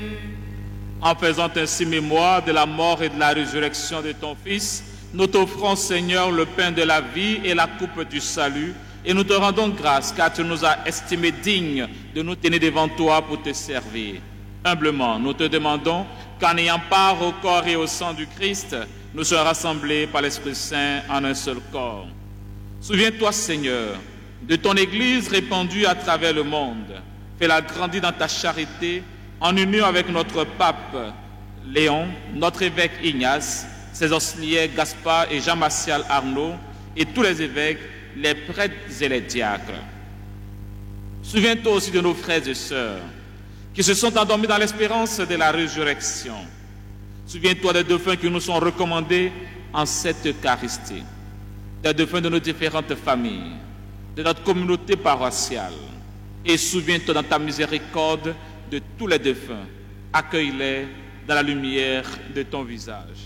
En faisant ainsi mémoire de la mort et de la résurrection de ton Fils, nous t'offrons, Seigneur, le pain de la vie et la coupe du salut, et nous te rendons grâce car tu nous as estimés dignes de nous tenir devant toi pour te servir. Humblement, nous te demandons qu'en ayant part au corps et au sang du Christ, nous soyons rassemblés par l'Esprit Saint en un seul corps. Souviens-toi, Seigneur, de ton Église répandue à travers le monde. Fais-la grandir dans ta charité, en union avec notre pape Léon, notre évêque Ignace, ses auxiliaires Gaspard et Jean-Martial Arnaud, et tous les évêques, les prêtres et les diacres. Souviens-toi aussi de nos frères et sœurs qui se sont endormis dans l'espérance de la résurrection. Souviens-toi des défunts qui nous sont recommandés en cette Eucharistie, des défunts de nos différentes familles, de notre communauté paroissiale. Et souviens-toi dans ta miséricorde de tous les défunts. Accueille-les dans la lumière de ton visage.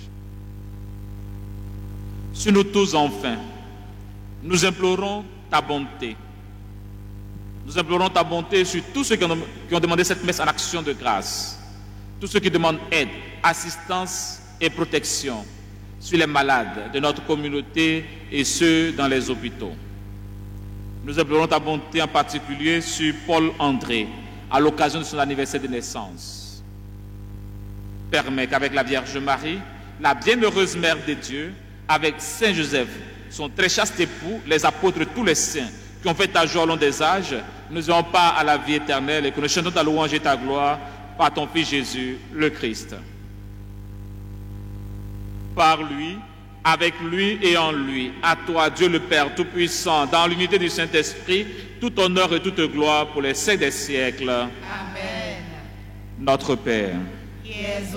Sur nous tous enfin, nous implorons ta bonté. Nous implorons ta bonté sur tous ceux qui ont demandé cette messe en action de grâce. Tous ceux qui demandent aide, assistance et protection sur les malades de notre communauté et ceux dans les hôpitaux. Nous implorons ta bonté en particulier sur Paul André, à l'occasion de son anniversaire de naissance. Permets qu'avec la Vierge Marie, la bienheureuse Mère de Dieu, avec Saint Joseph, son très chaste époux, les apôtres et tous les saints qui ont fait ta joie au long des âges, nous ayons part à la vie éternelle et que nous chantons ta louange et ta gloire par ton Fils Jésus, le Christ. Par lui, avec lui et en lui, à toi, Dieu le Père Tout-Puissant, dans l'unité du Saint-Esprit, tout honneur et toute gloire pour les siècles des siècles. Amen. Notre Père, Qui es